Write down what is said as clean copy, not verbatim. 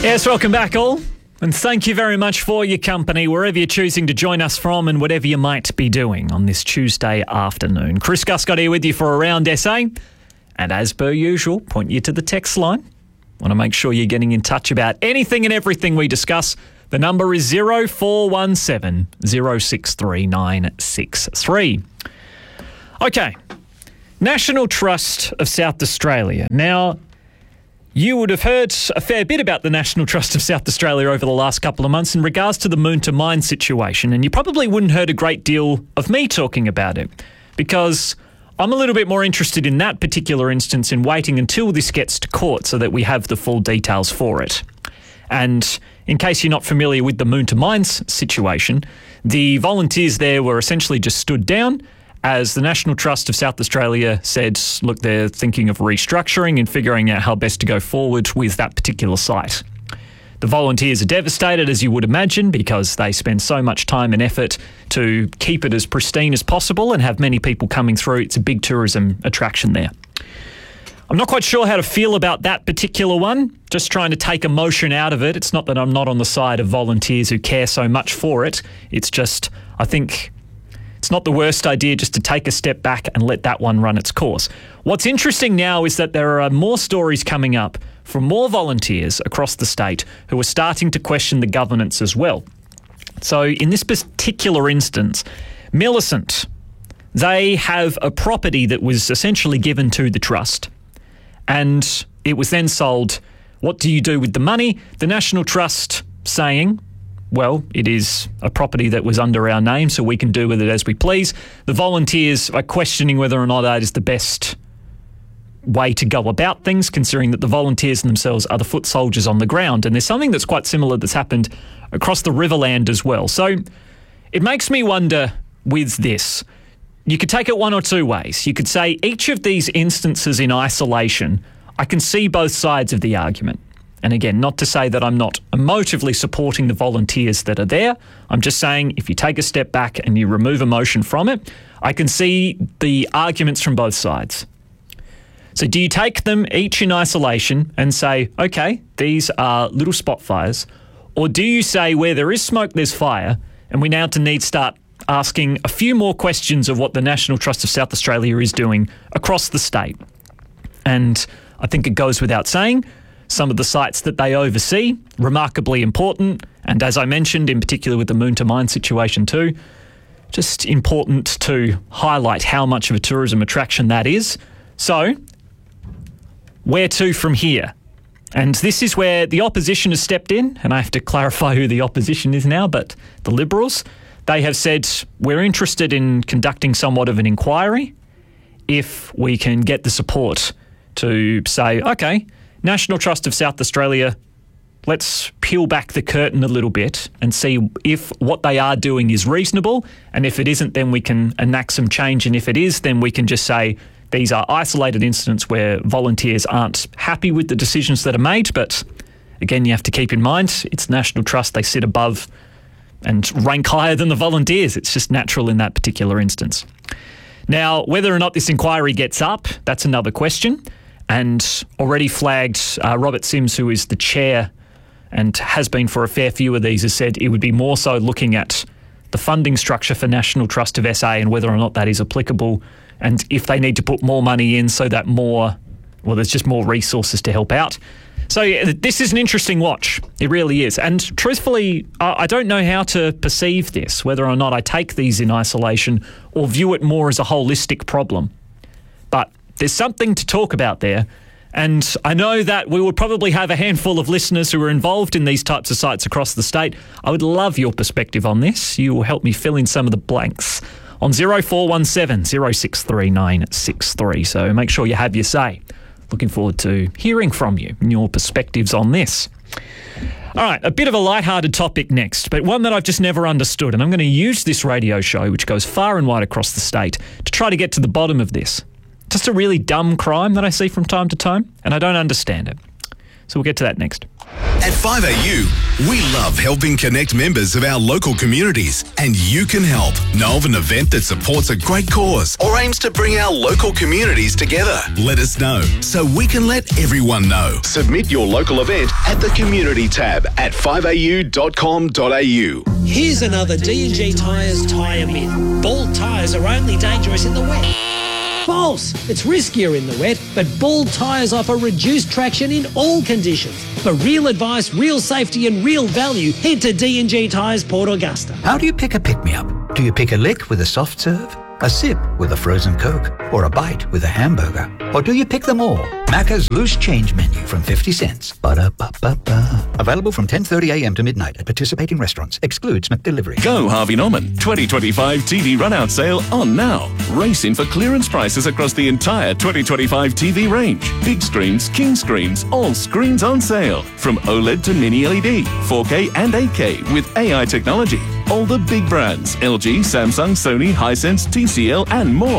Yes, welcome back all. And thank you very much for your company, wherever you're choosing to join us from and whatever you might be doing on this Tuesday afternoon. Chris Guscott here with you for Around SA. And as per usual, point you to the text line. Want to make sure you're getting in touch about anything and everything we discuss. The number is 0417 063 963. Okay, National Trust of South Australia. Now, you would have heard a fair bit about the National Trust of South Australia over the last couple of months in regards to the Moonta mine situation, and you probably wouldn't heard a great deal of me talking about it because I'm a little bit more interested in that particular instance in waiting until this gets to court so that we have the full details for it. And in case you're not familiar with the Moonta mines situation, the volunteers there were essentially just stood down as the National Trust of South Australia said, look, they're thinking of restructuring and figuring out how best to go forward with that particular site. The volunteers are devastated, as you would imagine, because they spend so much time and effort to keep it as pristine as possible and have many people coming through. It's a big tourism attraction there. I'm not quite sure how to feel about that particular one, just trying to take emotion out of it. It's not that I'm not on the side of volunteers who care so much for it. It's just, I think it's not the worst idea just to take a step back and let that one run its course. What's interesting now is that there are more stories coming up from more volunteers across the state who are starting to question the governance as well. So in this particular instance, Millicent, they have a property that was essentially given to the trust and it was then sold. What do you do with the money? The National Trust saying, well, it is a property that was under our name, so we can do with it as we please. The volunteers are questioning whether or not that is the best way to go about things, considering that the volunteers themselves are the foot soldiers on the ground. And there's something that's quite similar that's happened across the Riverland as well. So it makes me wonder with this. You could take it one or two ways. You could say each of these instances in isolation, I can see both sides of the argument. And again, not to say that I'm not emotively supporting the volunteers that are there. I'm just saying if you take a step back and you remove emotion from it, I can see the arguments from both sides. So do you take them each in isolation and say, okay, these are little spot fires? Or do you say where there is smoke, there's fire, and we now need to start asking a few more questions of what the National Trust of South Australia is doing across the state? And I think it goes without saying, some of the sites that they oversee, remarkably important, and as I mentioned, in particular with the Moonta mine situation too, just important to highlight how much of a tourism attraction that is. So, where to from here? And this is where the opposition has stepped in, and I have to clarify who the opposition is now, but the Liberals, they have said, we're interested in conducting somewhat of an inquiry if we can get the support to say, okay, National Trust of South Australia, let's peel back the curtain a little bit and see if what they are doing is reasonable. And if it isn't, then we can enact some change. And if it is, then we can just say these are isolated incidents where volunteers aren't happy with the decisions that are made. But again, you have to keep in mind, it's National Trust. They sit above and rank higher than the volunteers. It's just natural in that particular instance. Now, whether or not this inquiry gets up, that's another question. And already flagged, Robert Sims, who is the chair and has been for a fair few of these, has said it would be more so looking at the funding structure for National Trust of SA and whether or not that is applicable and if they need to put more money in so that there's just more resources to help out. So this is an interesting watch. It really is. And truthfully, I don't know how to perceive this, whether or not I take these in isolation or view it more as a holistic problem. But there's something to talk about there. And I know that we would probably have a handful of listeners who are involved in these types of sites across the state. I would love your perspective on this. You will help me fill in some of the blanks on 0417 063 963. So make sure you have your say. Looking forward to hearing from you and your perspectives on this. All right, a bit of a lighthearted topic next, but one that I've just never understood. And I'm going to use this radio show, which goes far and wide across the state, to try to get to the bottom of this. Just a really dumb crime that I see from time to time, and I don't understand it. So we'll get to that next. At 5AU, we love helping connect members of our local communities, and you can help. Know of an event that supports a great cause or aims to bring our local communities together? Let us know so we can let everyone know. Submit your local event at the Community tab at 5au.com.au. Here's another D&G Tyres tyre myth. Bald tyres are only dangerous in the wet. False. It's riskier in the wet, but bald tyres offer reduced traction in all conditions. For real advice, real safety and real value, head to D&G Tyres Port Augusta. How do you pick a pick-me-up? Do you pick a lick with a soft serve, a sip with a frozen Coke, or a bite with a hamburger? Or do you pick them all? Macca's Loose Change Menu from 50 cents. Ba-da-ba-ba-ba. Available from 10:30 a.m. to midnight at participating restaurants. Excludes McDelivery. Go Harvey Norman 2025 TV run-out sale on now. Race in for clearance prices across the entire 2025 TV range. Big screens, king screens, all screens on sale. From OLED to mini LED, 4K and 8K with AI technology. All the big brands, LG, Samsung, Sony, Hisense, TCL and more.